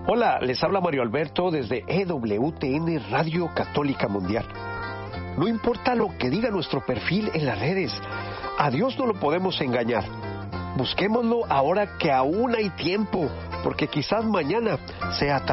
Hola, les habla Mario Alberto desde EWTN Radio Católica Mundial. No importa lo que diga nuestro perfil en las redes, a Dios no lo podemos engañar. Busquémoslo ahora que aún hay tiempo, porque quizás mañana sea tarde.